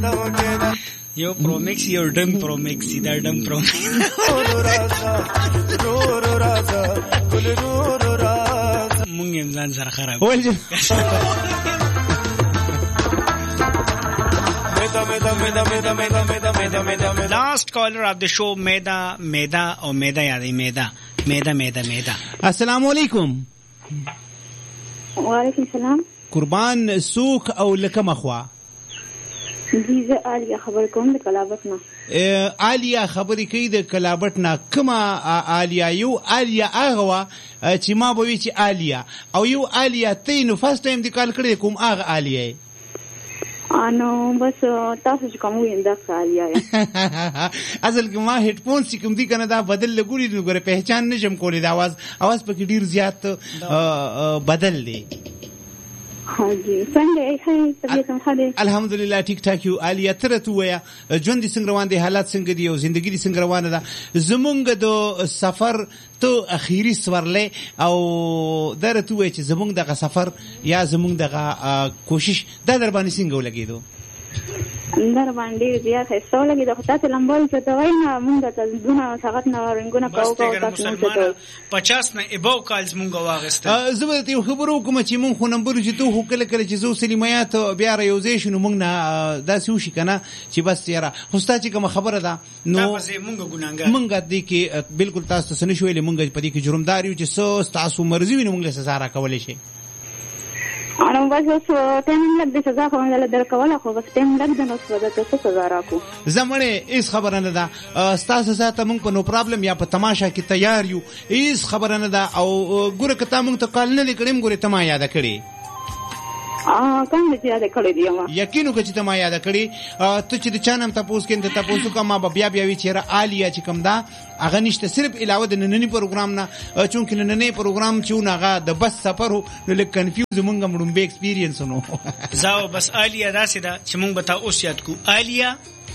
یو پرومکس یو ډم پرومکس دا ډم پرومکس مونږ هم ځان سره خراب Last caller of the show Meda or Meda yadi Meda. Assalamu alaikum. Wa alaikum salam. Qurban souk aw lakam akhwa. जी जे आलिया खबर कोम د कलाबट ना आलिया खबरې کوي د کلابټ نه کما आलिया یو आलिया هغه چې ما به وی چې आलिया او یو आलिया ته نو فرست ټایم د کال کړی کوم هغه आलिया انو بس تاسو چې کوم وینځ आलिया اصل کې ما هډفون چې کوم دي کنه دا بدل لګوري نو ګره پہچان نشم کولی دا आवाज په کې ډیر زیات بدل دی हाँ जी संडे है तबीयत खराब الحمدلله ټیک ټاک یو आलिया تر ته ویا ژوند څنګه روان دي حالات څنګه دي او ژوندۍ څنګه روانه ده زمونږ د سفر ته اخیری سورلې او درته وای چې زمونږ دغه سفر یا زمونږ دغه کوشش د در باندې څنګه ولګیدو در باندې زیات هڅه لګي د خطا ته لمبول چې توای نه مونږ ته دونه ساعت نه رنگونه کاو تاسو ته 50 نه ابو کالز مونږ واغسته زبر ته خبرو کوم چې مونږ خو نمبر چې ته هو کله چې زو سلیمات بیا ریوزیشن مونږ نه داسې وشي کنه چې بس یاره خوستا چې کوم خبره ده نو مونږ ګناګار مونږ دې کې بالکل تاسو سن شویلې مونږ په دې کې جرمدار یو چې تاسو مرزي ویني مونږ له سزا را کولې شي انا بس ټیم لګ د سزا خو نه درکوله خو بس ټیم لګ د نو څه سزا راکو زمونه هیڅ خبره نه ده تاسو ساته مونږ په نو پرابلم یا په تماشا کې تیار یو هیڅ خبره نه ده او ګوره کته مونږ ته کال نه لیکړم ګوره ته ما یاد کړی کوم چې یاد کړی دی ما یقینو چې ته ما یاد کړی ته چې د چانم تاسو کې ته تاسو کومه بیا وی چیرې आलिया چې کوم دا هغه نشته صرف علاوه د نننی پروګرام نه چونکه نننی پروګرام چې هغه د بس سفر نو لکه کنفیوز مونږ مړم به ایکسپیرینس نو زاو بس आलिया داسې دا چې مونږ به تاسو یاد کو आलिया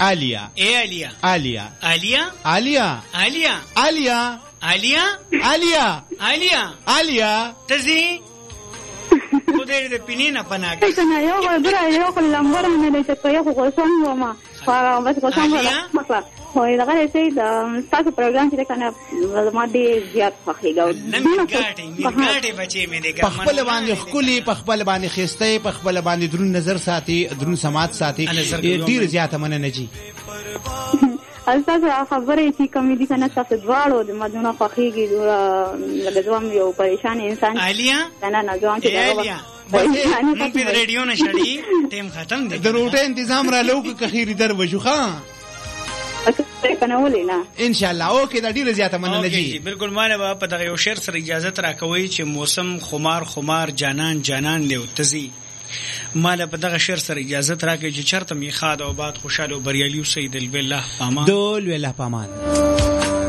تزي خدای دې پینې نه پناه کړي څنګه یو غوړ یو لمبر نه لته کوي خو څنګه ما بس کو څنګه مثلا خو دا غره سي دا تاسو پروګرام چې کنه ما دې زیات خوښیږي نیګاټي بچي مې دې په خپل باندې خولي په خپل باندې خسته په خپل باندې درون نظر ساتي درون سماعت ساتي ډیر زیات مننه جی تاسو خبرې چې کوم دي کنه تاسو دواړو د مدونه خوخيږي لکه ځوان یو پریشان انسان आलिया نه ځوان چې आलिया مونږ په ریډیو نشړی ټیم ختم دی د روټه تنظیم را لوک کخیر در وشو ښا کنه ولینا ان شاء الله اوکې دا ډیره زیاته مننه جی بالکل مانه په دغه یو شعر سره اجازه ترا کوي چې موسم خمار جانان لیو تزي مال په دغه شعر سره اجازه راکړي چې چرته می خاد او باد خوشاله او بریالي اوسئ دل بالله پامان